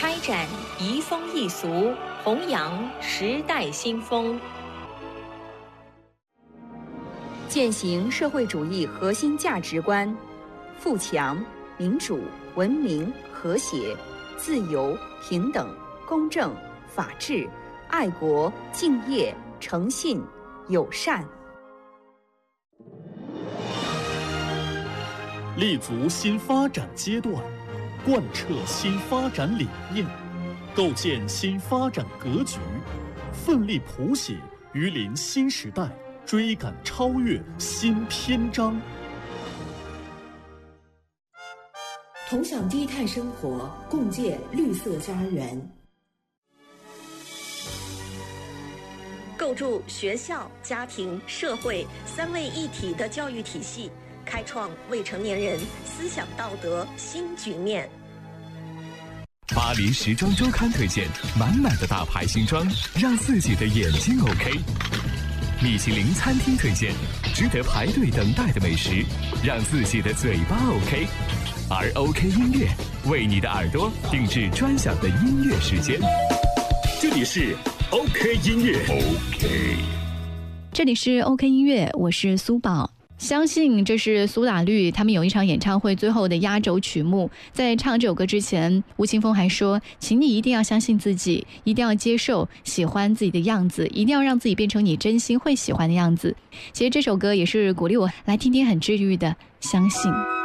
开展移风易俗，弘扬时代新风， 践行社会主义核心价值观：富强、民主、文明、和谐、自由、平等、公正、法治、爱国、敬业、诚信、友善。 立足新发展阶段，贯彻新发展理念，构建新发展格局，奋力谱写榆林新时代，追赶超越新篇章。 同享低碳生活，共建绿色家园。 构筑学校、家庭、社会三位一体的教育体系，开创未成年人思想道德新局面。 巴黎时装周刊推荐满满的大牌新装，让自己的眼睛 OK。米其林餐厅推荐值得排队等待的美食，让自己的嘴巴 OK。而 OK 音乐为你的耳朵定制专享的音乐时间。 这里是 OK 音乐 OK， 这里是 OK 音乐，我是苏宝。相信这是苏打绿他们有一场演唱会最后的压轴曲目。在唱这首歌之前，吴青峰还说，请你一定要相信自己，一定要接受喜欢自己的样子，一定要让自己变成你真心会喜欢的样子。其实这首歌也是鼓励我来听听很治愈的相信。